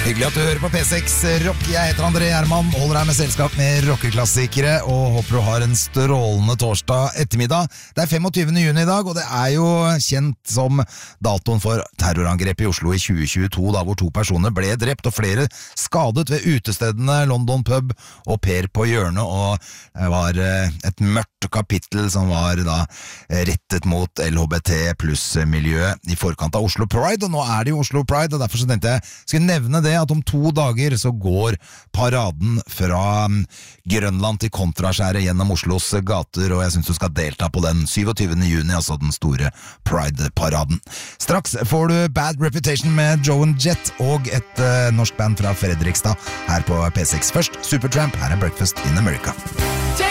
Hyggelig at du hører på P6 Rock. Jeg heter André Hermann, holder her med selskap med rockeklassikere og håper du har en strålende torsdag ettermiddag. Det er 25. juni i dag, og det er jo kjent som datoen for terrorangrep i Oslo i 2022, da hvor 2 personer ble drept og flere skadet ved utestedene London Pub og Per på hjørnet, og det var et mørkt kapittel som var da rettet mot LHBT pluss miljøet i forkant av Oslo Pride, og nå er det jo Oslo Pride, og derfor så tenkte jeg skulle nevne det at om 2 dager så går paraden fra Grønland til Kontraskjæret gjennom Oslos gater, og jeg synes du skal delta på den 27. juni, altså den store Pride-paraden. Straks får du Bad Reputation med Joan Jett og et norsk band fra Fredrikstad her på P6. Først Supertramp, her er Breakfast in America.